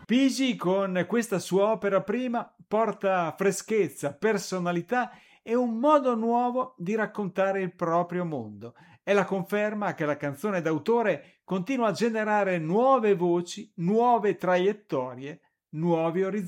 Pigi con questa sua opera prima porta freschezza, personalità e un modo nuovo di raccontare il proprio mondo. È la conferma che la canzone d'autore continua a generare nuove voci, nuove traiettorie, nuovi orizzonti.